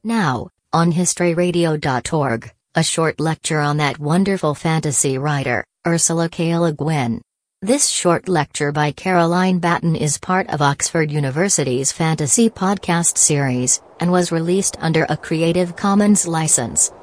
Now, on historyradio.org, a short lecture on that wonderful fantasy writer, Ursula K. Le Guin. This short lecture by Caroline Batten is part of Oxford University's Fantasy Podcast series, and was released under a Creative Commons license.